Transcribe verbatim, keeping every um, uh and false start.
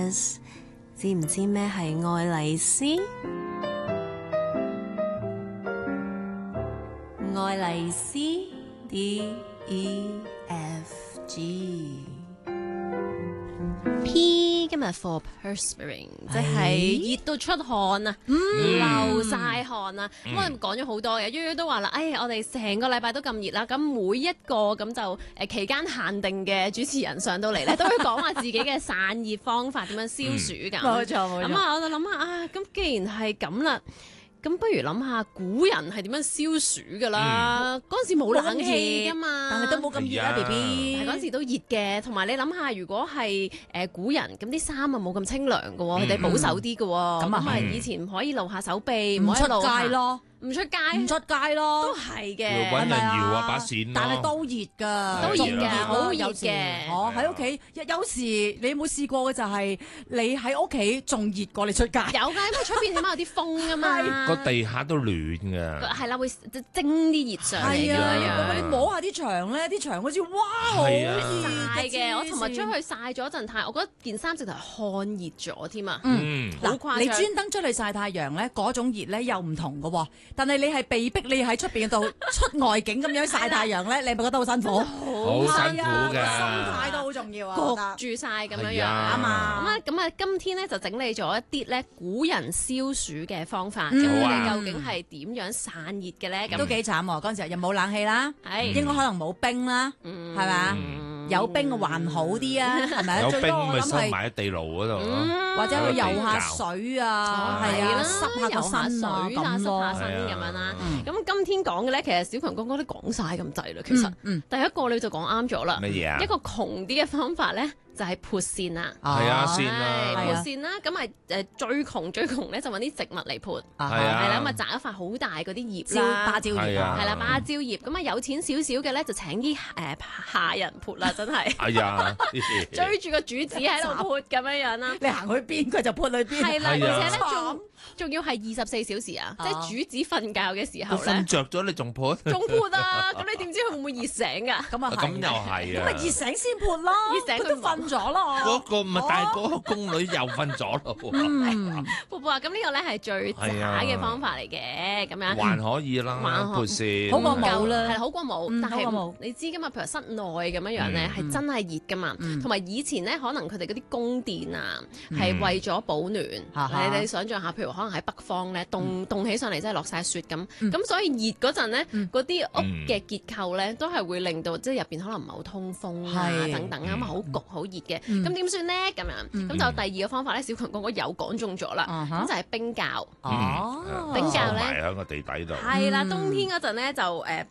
Dennis， 知唔知咩係愛麗絲？愛麗絲 D E F G P 今日 for perspiring， 即係熱到出汗啊，流晒汗啊。咁、嗯、我哋講咗好多嘅，於於都話啦，哎，我哋成個禮拜都咁熱啦，咁每一個咁就誒期間限定嘅主持人上到嚟咧，都會講下自己嘅散熱方法點樣消暑㗎。冇錯冇錯。咁啊，我就諗下啊，咁既然係咁啦。咁不如諗下古人係點樣消暑噶啦？嗰陣、嗯、時冇冷氣噶嘛， 但係都冇咁熱啦 ，B B。 但係嗰陣時都熱嘅，同埋你諗下，如果係誒古人，咁啲衫啊冇咁清涼嘅喎，佢哋、嗯、保守啲嘅喎，咁啊以前唔可以露下手臂，唔、嗯、可以露下街咯。唔出街， 唔出街咯， 都係嘅， 揾人搖啊把扇咯， 但係都熱㗎， 都熱嘅，好熱嘅。 我喺屋企，有時你有冇試過嘅就係你喺屋企仲熱過你出街？ 有㗎，因為出邊起碼有啲風㗎嘛， 個地下都暖㗎。 係啦，會蒸啲熱上嚟㗎。 係啊，你摸下啲牆咧，啲牆好似哇好熱嘅。我尋日出去曬咗陣太，我覺得件衫直頭汗熱咗添啊。 嗯，嗱，你專登出去曬太陽咧，嗰種熱咧又唔同㗎喎。但係你係被逼你喺出邊度出外景咁樣曬太陽咧，你係咪覺得好辛苦？ 好辛苦㗎， 心態都好重要啊！ 焗住曬咁樣樣啊嘛。咁啊咁啊，今天咧就整理咗一啲咧古人消暑嘅方法。咁佢哋究竟係點樣散熱嘅咧？咁都幾慘喎！嗰陣時又冇冷氣啦， 係應該可能冇冰啦，係咪？有冰還好啲啊，係咪？ 有冰咪收埋喺地牢嗰度咯， 或者去游下水啊，係啊，濕下個身啊咁咯， 濕下身咁樣啦。咁今天講嘅咧，其實小強哥哥都講晒咁滯啦。其實，第一個你就講啱咗啦。 乜嘢啊？ 一個窮啲嘅方法咧，就係撥扇啦。 係啊，扇啦， 撥扇啦。咁啊誒最窮最窮咧，就揾啲植物嚟撥。 係啊， 係啦，咁啊摘一塊好大嗰啲葉啦， 芭蕉葉係啦，芭蕉葉。咁啊有錢少少嘅咧，就請啲誒下人撥啦，真係。 係啊， 追住個主子喺度撥咁樣樣啦。 你行去邊佢就撥去邊。 係啦，而且咧仲仲要係二十四小時啊，即係主子瞓覺嘅時候咧。 瞓着咗你仲撥？ 仲撥啊！咁你點知佢會唔會熱醒㗎？ 咁啊咁又係啊！ 咁咪熱醒先撥咯， 熱醒佢都瞓咗咯。 嗰個咪但係嗰個宮女又瞓咗咯。 嗯， 撥撥啊！咁呢個咧係最渣嘅方法嚟嘅，咁樣還可以啦，撥扇好過冇啦， 係好過冇。但係你知㗎嘛？譬如室內咁樣樣咧，係真係熱㗎嘛。同埋以前咧，可能佢哋嗰啲宮殿啊，係為咗保暖。你你想象下，譬如可能喺北方咧，凍凍起上嚟，真係落晒雪咁。咁所以熱嗰陣咧，嗰啲屋嘅結構咧，都係會令到即係入邊可能唔係好通風啊等等啊，咁啊好焗好熱嘅。咁點算咧？咁樣咁就第二個方法咧，小強哥哥有講中咗啦。咁就係冰窖。 哦， 冰窖咧， 埋喺個地底度。 係啦，冬天嗰陣咧就誒